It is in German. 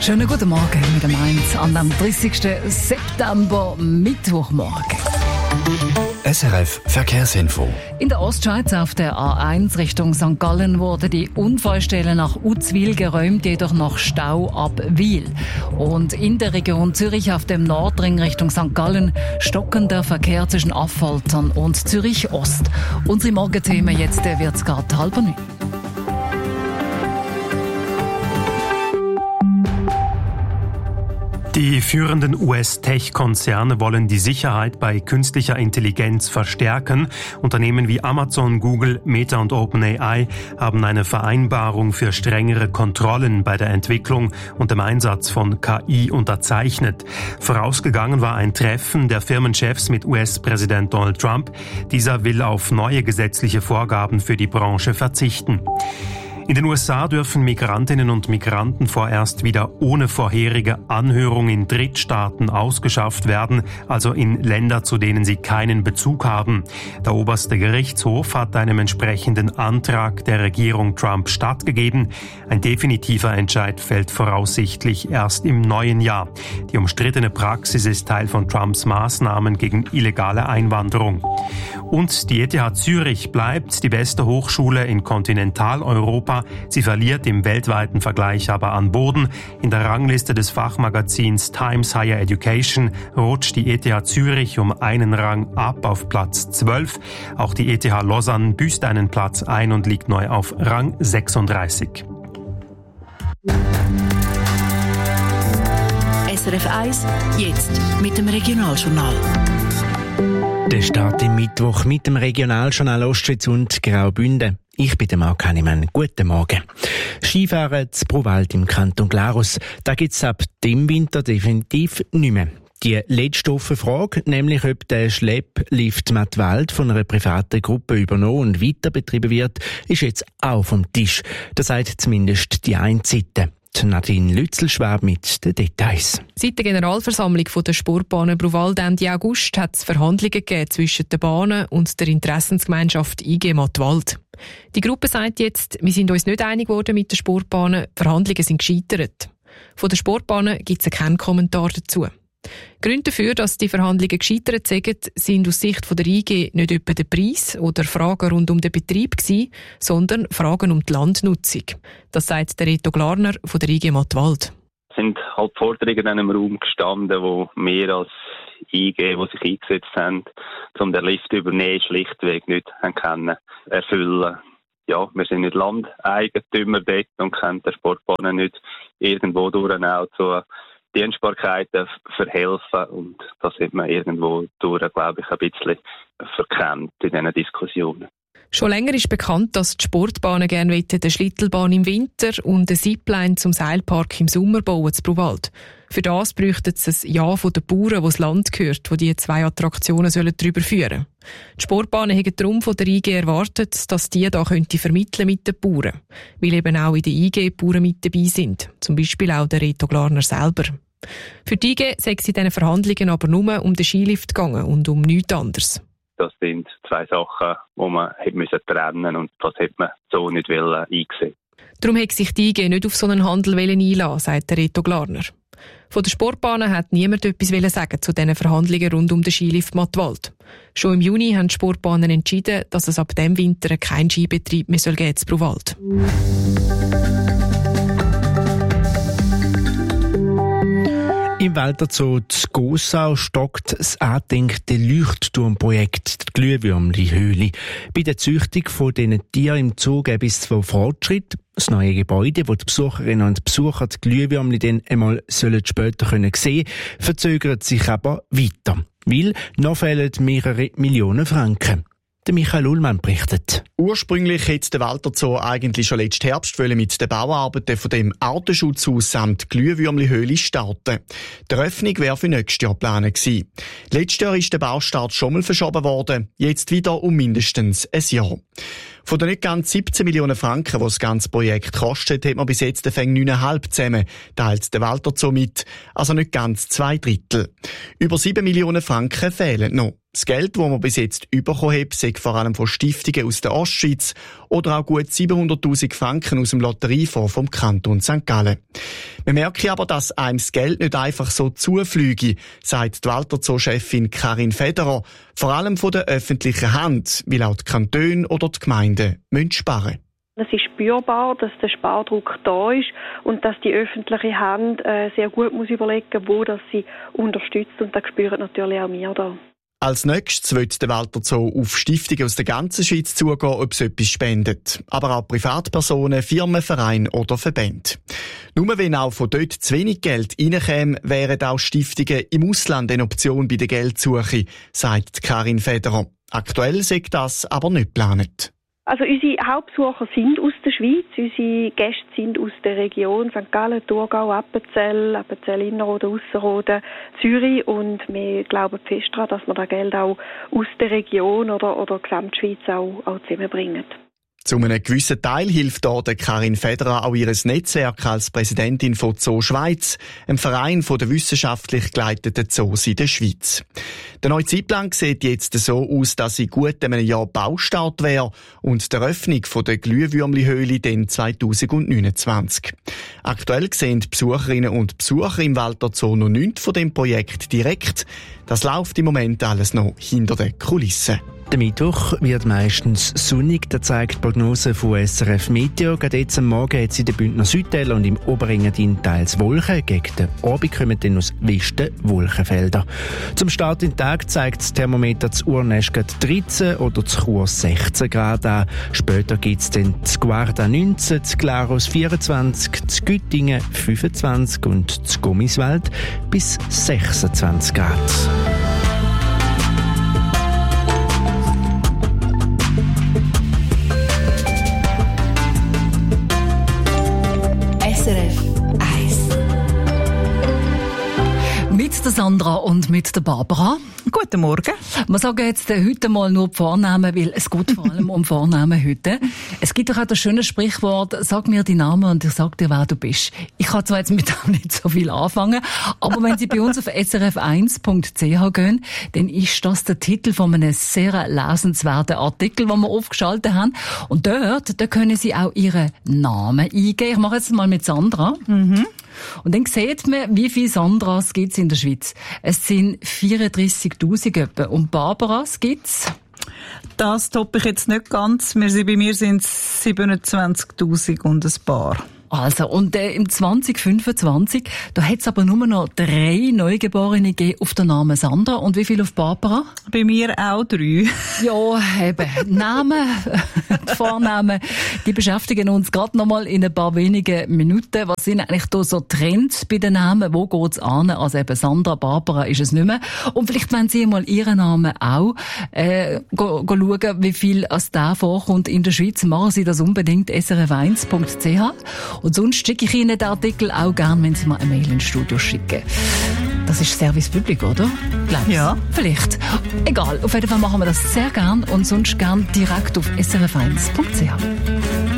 Schönen guten Morgen mit dem 1 an dem 30. September, Mittwochmorgen. SRF Verkehrsinfo. In der Ostschweiz auf der A1 Richtung St. Gallen wurde die Unfallstelle nach Uzwil geräumt, jedoch noch Stau ab Wil. Und in der Region Zürich auf dem Nordring Richtung St. Gallen stockender Verkehr zwischen Affoltern und Zürich Ost. Unsere Morgenthemen jetzt wird's gerade 8:30. Die führenden US-Tech-Konzerne wollen die Sicherheit bei künstlicher Intelligenz verstärken. Unternehmen wie Amazon, Google, Meta und OpenAI haben eine Vereinbarung für strengere Kontrollen bei der Entwicklung und dem Einsatz von KI unterzeichnet. Vorausgegangen war ein Treffen der Firmenchefs mit US-Präsident Donald Trump. Dieser will auf neue gesetzliche Vorgaben für die Branche verzichten. In den USA dürfen Migrantinnen und Migranten vorerst wieder ohne vorherige Anhörung in Drittstaaten ausgeschafft werden, also in Länder, zu denen sie keinen Bezug haben. Der oberste Gerichtshof hat einem entsprechenden Antrag der Regierung Trump stattgegeben. Ein definitiver Entscheid fällt voraussichtlich erst im neuen Jahr. Die umstrittene Praxis ist Teil von Trumps Maßnahmen gegen illegale Einwanderung. Und die ETH Zürich bleibt die beste Hochschule in Kontinentaleuropa. Sie verliert im weltweiten Vergleich aber an Boden. In der Rangliste des Fachmagazins Times Higher Education rutscht die ETH Zürich um einen Rang ab auf Platz 12. Auch die ETH Lausanne büßt einen Platz ein und liegt neu auf Rang 36. SRF 1, jetzt mit dem Regionaljournal. Der Start im Mittwoch mit dem Regionaljournal Ostschweiz und Graubünden. Ich bin der Marc Hannemann. Guten Morgen. Skifahren zu Bruwald im Kanton Glarus, da gibt's ab dem Winter definitiv nicht mehr. Die letzte offene Frage, nämlich ob der Schlepplift Mattwald von einer privaten Gruppe übernommen und weiter betrieben wird, ist jetzt auch vom Tisch. Das sagt zumindest die eine Seite. Nadine Lützelschwab mit den Details. Seit der Generalversammlung der Sportbahnen Bruwald Ende August hat es Verhandlungen gegeben zwischen den Bahnen und der Interessensgemeinschaft IG Mattwald. Die Gruppe sagt jetzt, wir sind uns nicht einig geworden mit den Sportbahnen, die Verhandlungen sind gescheitert. Von den Sportbahnen gibt es keinen Kommentar dazu. Gründe dafür, dass die Verhandlungen gescheitert sind aus Sicht der IG nicht etwa der Preis oder Fragen rund um den Betrieb gewesen, sondern Fragen um die Landnutzung. Das sagt der Reto Glarner von der IG Mattwald. Es sind halt Forderungen in einem Raum gestanden, wo wir als IG, die sich eingesetzt haben, um den Lift zu übernehmen, schlichtweg nicht können erfüllen. Ja, wir sind nicht Landeigentümer dort und können der Sportbahn nicht irgendwo durch auch zu Dienstbarkeiten verhelfen, und das hat man irgendwo durch, glaube ich, ein bisschen verkennt in diesen Diskussionen. Schon länger ist bekannt, dass die Sportbahnen gerne eine Schlittelbahn im Winter und eine Zipline zum Seilpark im Sommer bauen zu Bruwald. Für das bräuchte es ein Ja von den Bauern, wo das Land gehört, wo die zwei Attraktionen darüber führen sollen. Die Sportbahnen haben darum von der IG erwartet, dass die da vermitteln mit den Bauern, weil eben auch in der IG Bauern mit dabei sind, zum Beispiel auch der Reto Glarner selber. Für die IG sei es in diesen Verhandlungen aber nur um den Skilift gegangen und um nichts anderes. Das sind zwei Sachen, die man trennen musste, und das hätte man so nicht eingesehen. Darum hat sich die IG nicht auf so einen Handel einlassen, sagt der Reto Glarner. Von den Sportbahnen hat niemand etwas sagen zu diesen Verhandlungen rund um den Skilift Mattwald. Schon im Juni haben die Sportbahnen entschieden, dass es ab dem Winter keinen Skibetrieb mehr geben soll zu Bruwald. Im Walterzoo zu Gossau stockt das angedenkte Leuchtturmprojekt, die Glühwürmli-Höhle. Bei der Züchtung von diesen Tieren im Zoo gibt es zwar Fortschritt. Das neue Gebäude, wo die Besucherinnen und Besucher die Glühwürmli dann einmal später sehen können, verzögert sich aber weiter. Weil noch fehlen mehrere Millionen Franken. Der Michael Ullmann berichtet. Ursprünglich hätte der Walterzoo eigentlich schon letzten Herbst mit den Bauarbeiten von dem Artenschutzhaus samt Glühwürmli-Höhle starten. Die Eröffnung wäre für nächstes Jahr geplant gewesen. Letztes Jahr ist der Baustart schon mal verschoben worden, jetzt wieder um mindestens ein Jahr. Von den nicht ganz 17 Millionen Franken, die das ganze Projekt kostet, hat man bis jetzt 9,5 zusammen, teilt der Walterzoo mit, also nicht ganz 2/3. Über 7 Millionen Franken fehlen noch. Das Geld, das man bis jetzt bekommen hat, sei vor allem von Stiftungen aus der Ostschweiz oder auch gut 700'000 Franken aus dem Lotteriefonds vom Kanton St. Gallen. Man merke aber, dass einem das Geld nicht einfach so zufliege, sagt die Walter Zoo-Chefin Karin Federer, vor allem von der öffentlichen Hand, weil auch die Kantone oder die Gemeinden sparen müssen. Es ist spürbar, dass der Spardruck da ist und dass die öffentliche Hand sehr gut muss überlegen, wo das sie unterstützt, und das spüren natürlich auch wir da. Als nächstes wird der Walter Zoo auf Stiftungen aus der ganzen Schweiz zugehen, ob sie etwas spendet. Aber auch Privatpersonen, Firmen, Vereine oder Verbände. Nur wenn auch von dort zu wenig Geld reinkäme, wären auch Stiftungen im Ausland eine Option bei der Geldsuche, sagt Karin Federer. Aktuell sei das aber nicht geplant. Also unsere Hauptbesucher sind aus der Schweiz, unsere Gäste sind aus der Region St. Gallen, Thurgau, Appenzell Innerrhoden, Ausserrhoden, Zürich, und wir glauben fest daran, dass wir das Geld auch aus der Region oder Gesamtschweiz auch zusammenbringen. Zu einem gewissen Teil hilft da der Karin Federer auch ihr Netzwerk als Präsidentin von Zoo Schweiz, einem Verein von der wissenschaftlich geleiteten Zoos in der Schweiz. Der neue Zeitplan sieht jetzt so aus, dass in gut einem Jahr Baustart wäre und die Eröffnung der Glühwürmli-Höhle dann 2029. Aktuell sehen die Besucherinnen und Besucher im Walter Zoo noch nichts von dem Projekt direkt. Das läuft im Moment alles noch hinter den Kulissen. Der Mittwoch wird meistens sonnig, das zeigt die Prognose von SRF Meteo. Gerade jetzt am Morgen hat es in den Bündner Südteilen und im Oberengadin teils Wolken. Gegen den Abend kommen dann aus Westen Wolkenfelder. Zum Start in den Tag zeigt das Thermometer zu Urnäsch 13 oder zu Chur 16 Grad an. Später gibt es dann zu Guarda 19, zu Glarus 24, zu Güttingen 25 und zu Gummiswald bis 26 Grad. Mit der Sandra und mit der Barbara. Guten Morgen. Wir sagen jetzt heute mal nur die Vornamen, weil es geht vor allem um Vornamen heute. Es gibt doch auch das schöne Sprichwort, sag mir die Namen und ich sag dir, wer du bist. Ich kann zwar jetzt mit dem nicht so viel anfangen, aber wenn Sie bei uns auf srf1.ch gehen, dann ist das der Titel von einem sehr lesenswerten Artikel, den wir aufgeschaltet haben. Und dort können Sie auch Ihren Namen eingeben. Ich mache jetzt mal mit Sandra. Und dann sieht man, wie viele Sandras gibt es in der Schweiz. Es sind 34'000 etwa. Und Barbaras gibt's? Das toppe ich jetzt nicht ganz. Bei mir sind es 27'000 und ein paar. Also, und im 2025, da hat es aber nur noch 3 Neugeborene gegeben auf den Namen Sandra. Und wie viel auf Barbara? Bei mir auch 3. Ja, eben. Namen, die Vornamen, die beschäftigen uns gerade noch mal in ein paar wenigen Minuten. Was sind eigentlich da so Trends bei den Namen? Wo geht's an? Also eben Sandra, Barbara ist es nicht mehr. Und vielleicht wollen Sie mal Ihren Namen auch schauen, wie viel als der vorkommt in der Schweiz. Machen Sie das unbedingt, srf1.ch. Und sonst schicke ich Ihnen den Artikel auch gerne, wenn Sie mal eine Mail ins Studio schicken. Das ist Service Public, oder? Glaubst du? Ja. Vielleicht. Egal, auf jeden Fall machen wir das sehr gern und sonst gern direkt auf srf1.ch.